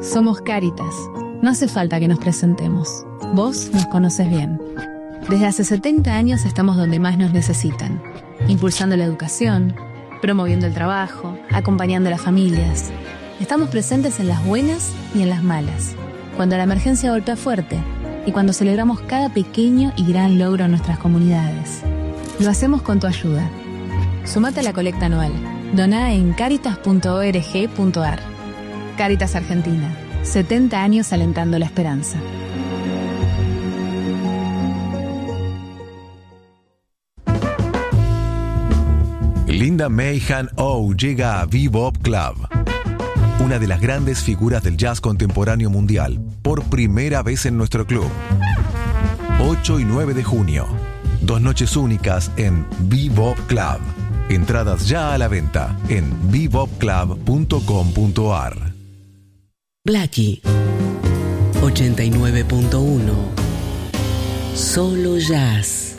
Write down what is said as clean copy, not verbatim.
Somos Cáritas. No hace falta que nos presentemos. Vos nos conoces bien. Desde hace 70 años estamos donde más nos necesitan, impulsando la educación, promoviendo el trabajo, acompañando a las familias. Estamos presentes en las buenas y en las malas, cuando la emergencia golpea fuerte y cuando celebramos cada pequeño y gran logro en nuestras comunidades. Lo hacemos con tu ayuda. Sumate a la colecta anual. Doná en caritas.org.ar. Cáritas Argentina. 70 años alentando la esperanza. Linda Mahan O llega a Bebop Club, una de las grandes figuras del jazz contemporáneo mundial, por primera vez en nuestro club. 8 y 9 de junio, 2 noches únicas en Bebop Club. Entradas ya a la venta en bebopclub.com.ar. Blackie 89.1. Solo jazz.